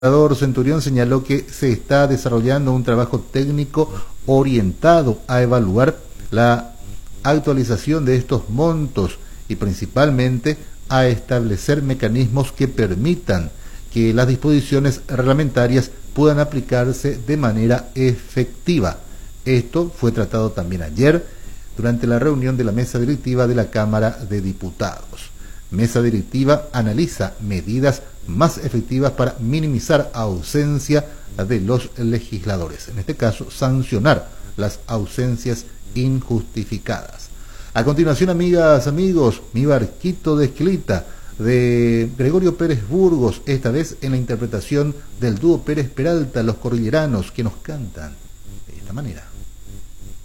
Centurión señaló que se está desarrollando un trabajo técnico orientado a evaluar la actualización de estos montos y principalmente a establecer mecanismos que permitan que las disposiciones reglamentarias puedan aplicarse de manera efectiva. Esto fue tratado también ayer durante la reunión de la mesa directiva de la Cámara de Diputados. Mesa directiva analiza medidas más efectivas para minimizar ausencia de los legisladores, en este caso sancionar las ausencias injustificadas. A continuación, amigas, amigos, Mi barquito de Esquilita de Gregorio Pérez Burgos, esta vez en la interpretación del dúo Pérez Peralta, Los Cordilleranos, que nos cantan de esta manera.